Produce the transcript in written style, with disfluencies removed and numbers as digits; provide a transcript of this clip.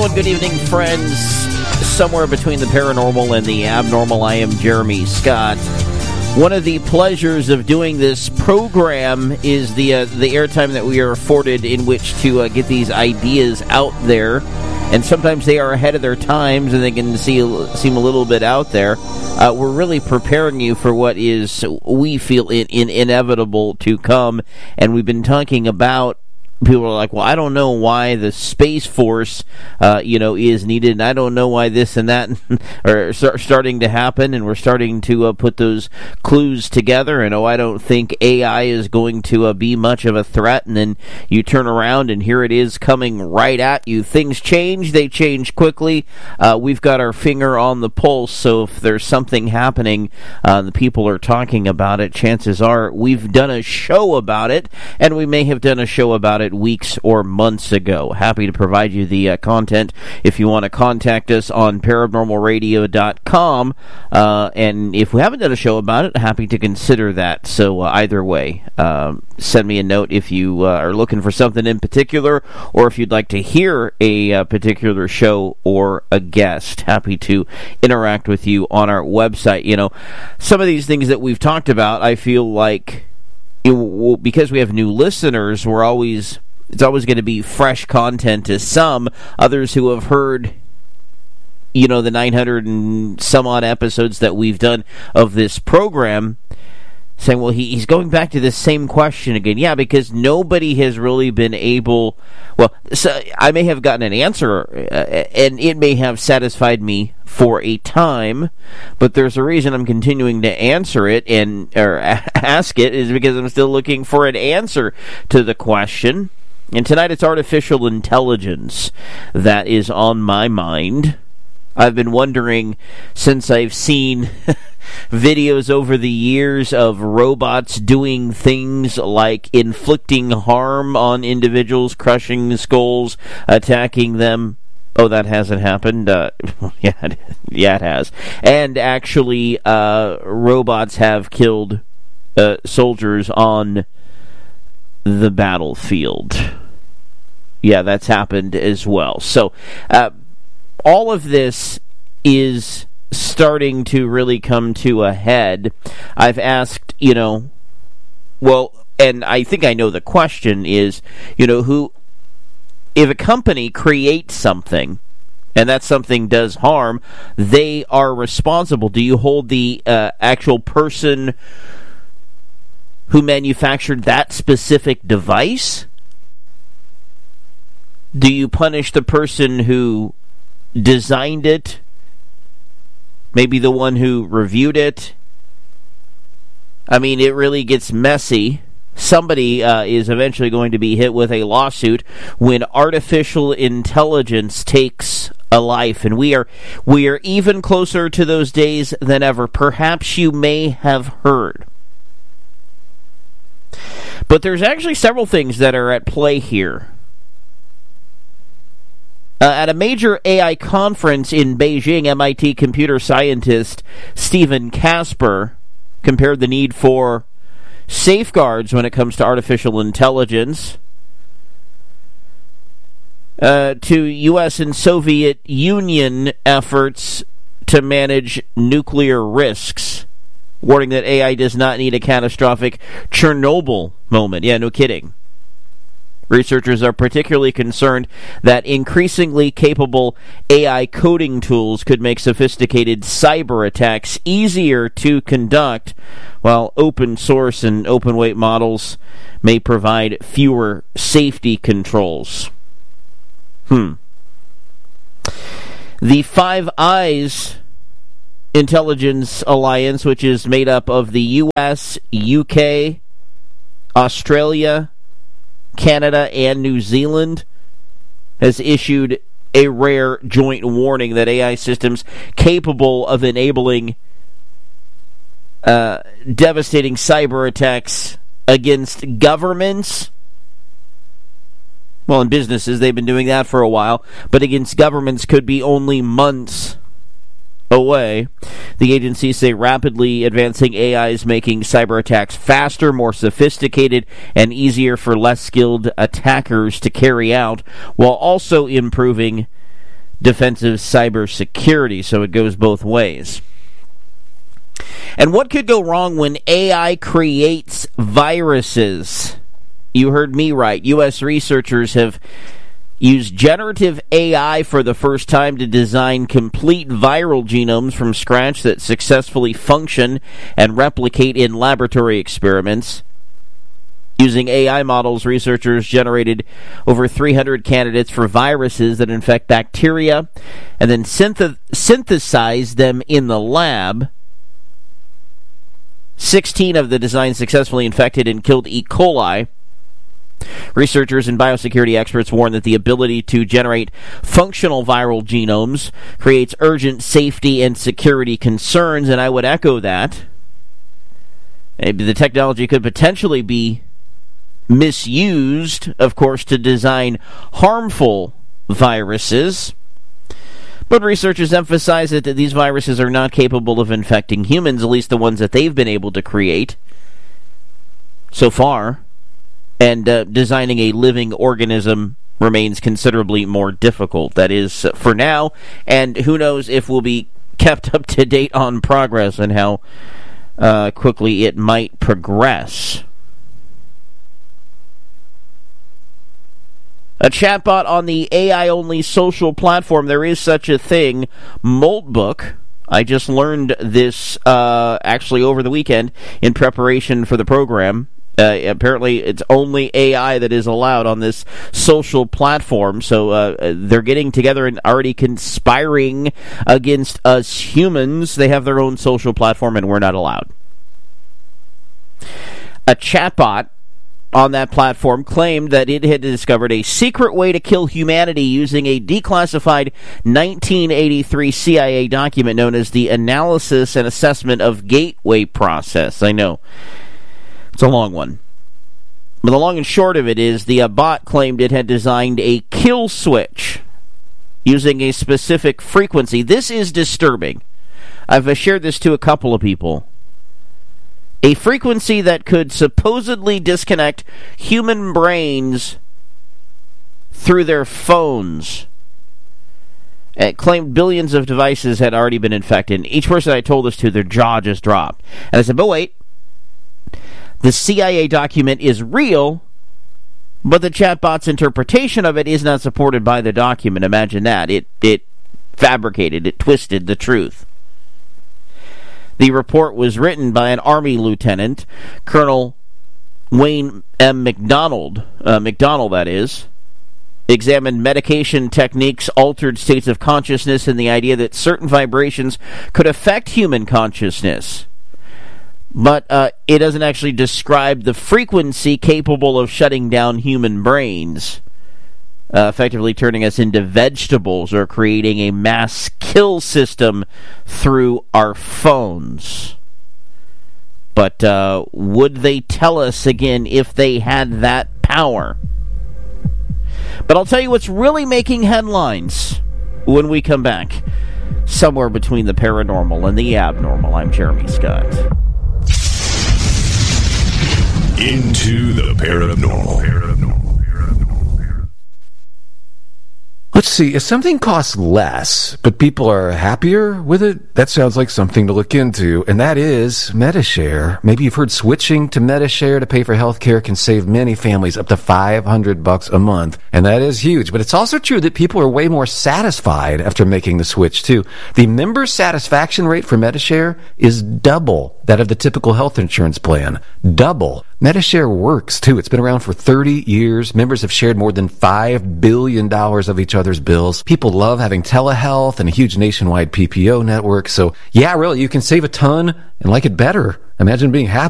Hello and good evening, friends. Somewhere between the paranormal and the abnormal, I am Jeremy Scott. One of the pleasures of doing this program is the airtime that we are afforded in which to get these ideas out there. And sometimes they are ahead of their times and they can seem a little bit out there. We're really preparing you for what is, we feel, inevitable to come. And we've been talking about, people are like, well, I don't know why the Space Force, is needed, and I don't know why this and that are starting to happen, and we're starting to put those clues together, and I don't think AI is going to be much of a threat, and then you turn around, and here it is coming right at you. Things change, they change quickly. We've got our finger on the pulse, so if there's something happening, the people are talking about it, chances are we've done a show about it, and we may have done a show about it weeks or months ago. Happy to provide you the content if you want to contact us on paranormalradio.com, and if we haven't done a show about it, happy to consider that. So either way, send me a note if you are looking for something in particular, or if you'd like to hear a particular show or a guest. Happy to interact with you on our website. Some of these things that we've talked about, I feel like because we have new listeners, it's always going to be fresh content to some. Others who have heard, the 900 and some odd episodes that we've done of this program, saying, well, he's going back to the same question again. Yeah, because nobody has really been able... Well, so I may have gotten an answer, and it may have satisfied me for a time, but there's a reason I'm continuing to answer it or ask it, is because I'm still looking for an answer to the question. And tonight it's artificial intelligence that is on my mind. I've been wondering, since I've seen videos over the years of robots doing things like inflicting harm on individuals, crushing skulls, attacking them. Oh, that hasn't happened? Yeah, it has. And actually, robots have killed soldiers on the battlefield. Yeah, that's happened as well. So, all of this is starting to really come to a head. I've asked, and I think I know the question is, if a company creates something, and that something does harm, they are responsible. Do you hold the actual person who manufactured that specific device? Do you punish the person who designed it? Maybe the one who reviewed it? I mean, it really gets messy. Somebody is eventually going to be hit with a lawsuit when artificial intelligence takes a life, and we are even closer to those days than ever. Perhaps you may have heard. But there's actually several things that are at play here. At a major AI conference in Beijing, MIT computer scientist Stephen Casper compared the need for safeguards when it comes to artificial intelligence to U.S. and Soviet Union efforts to manage nuclear risks, warning that AI does not need a catastrophic Chernobyl moment. Yeah, no kidding. Researchers are particularly concerned that increasingly capable AI coding tools could make sophisticated cyber attacks easier to conduct, while open source and open weight models may provide fewer safety controls. The Five Eyes Intelligence Alliance, which is made up of the U.S., UK, Australia, Canada, and New Zealand, has issued a rare joint warning that AI systems capable of enabling devastating cyber attacks against governments, well, in businesses, they've been doing that for a while, but against governments could be only months away. The agencies say rapidly advancing AI is making cyber attacks faster, more sophisticated, and easier for less skilled attackers to carry out, while also improving defensive cybersecurity, so it goes both ways. And what could go wrong when AI creates viruses? You heard me right. U.S. researchers have used generative AI for the first time to design complete viral genomes from scratch that successfully function and replicate in laboratory experiments. Using AI models, researchers generated over 300 candidates for viruses that infect bacteria and then synthesized them in the lab. 16 of the designs successfully infected and killed E. coli. Researchers and biosecurity experts warn that the ability to generate functional viral genomes creates urgent safety and security concerns, and I would echo that. The technology could potentially be misused, of course, to design harmful viruses. But researchers emphasize that these viruses are not capable of infecting humans, at least the ones that they've been able to create so far. And designing a living organism remains considerably more difficult. That is, for now, and who knows if we'll be kept up to date on progress and how quickly it might progress. A chatbot on the AI-only social platform, there is such a thing, Moltbook. I just learned this actually over the weekend in preparation for the program. Apparently, it's only AI that is allowed on this social platform, so they're getting together and already conspiring against us humans. They have their own social platform, and we're not allowed. A chatbot on that platform claimed that it had discovered a secret way to kill humanity using a declassified 1983 CIA document known as the Analysis and Assessment of Gateway Process. I know. It's a long one. But the long and short of it is the bot claimed it had designed a kill switch using a specific frequency. This is disturbing. I've shared this to a couple of people. A frequency that could supposedly disconnect human brains through their phones. It claimed billions of devices had already been infected. Each person I told this to, their jaw just dropped. And I said, but wait. The CIA document is real, but the chatbot's interpretation of it is not supported by the document. Imagine that. It fabricated, it twisted the truth. The report was written by an Army lieutenant, Colonel Wayne M. McDonald, that is, examined medication techniques, altered states of consciousness, and the idea that certain vibrations could affect human consciousness. But it doesn't actually describe the frequency capable of shutting down human brains, effectively turning us into vegetables or creating a mass kill system through our phones. But would they tell us again if they had that power? But I'll tell you what's really making headlines when we come back. Somewhere between the paranormal and the abnormal. I'm Jeremy Scott. Into the paranormal. Let's see, if something costs less, but people are happier with it, that sounds like something to look into, and that is Medi-Share. Maybe you've heard switching to Medi-Share to pay for healthcare can save many families up to $500 a month, and that is huge. But it's also true that people are way more satisfied after making the switch, too. The member satisfaction rate for Medi-Share is double that of the typical health insurance plan. Double. Medi-Share works, too. It's been around for 30 years. Members have shared more than $5 billion of each other's bills. People love having telehealth and a huge nationwide PPO network. So, yeah, really, you can save a ton and like it better. Imagine being happy.